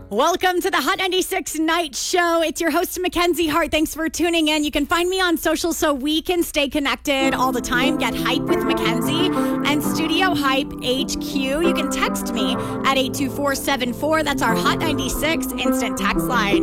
Welcome to the Hot 96 Night Show. It's your host, Mackenzie Hart. Thanks for tuning in. You can find me on social so we can stay connected all the time. Get hype with Mackenzie and Studio Hype HQ. You can text me at 82474. That's our Hot 96 instant text line.